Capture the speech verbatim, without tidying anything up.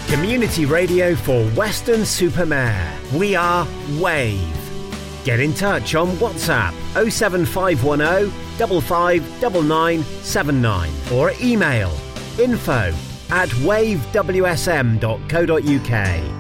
Community radio for Weston-super-Mare. We are Wave. Get in touch on WhatsApp oh seven five one oh, five five nine nine seven nine or email info at wave w s m dot co dot u k.